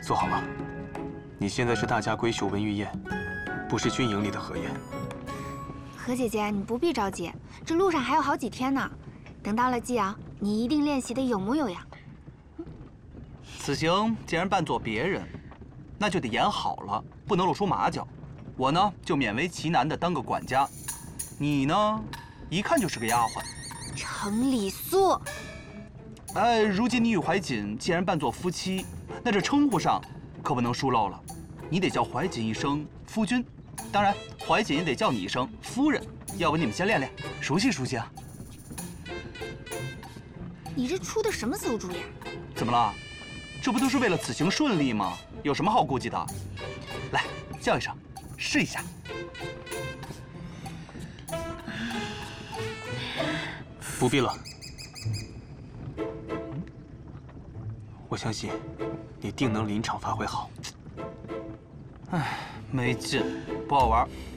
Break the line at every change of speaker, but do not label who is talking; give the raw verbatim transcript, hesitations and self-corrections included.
坐好了。你现在是大家闺秀文玉燕，不是军营里的何燕。
何姐姐，你不必着急，这路上还有好几天呢。等到了济阳，你一定练习的有模有样。
此行既然扮作别人，那就得演好了，不能露出马脚。我呢，就勉为其难的当个管家，你呢，一看就是个丫鬟。
程礼素。
哎，如今你与怀瑾既然扮作夫妻，那这称呼上可不能疏漏了。你得叫怀瑾一声夫君，当然怀瑾也得叫你一声夫人。要不你们先练练，熟悉熟悉啊。
你这出的什么馊主意？
怎么了？这不都是为了此行顺利吗？有什么好顾忌的？来，叫一声，试一下。
不必了。我相信你定能临场发挥好。
唉，没劲，不好玩。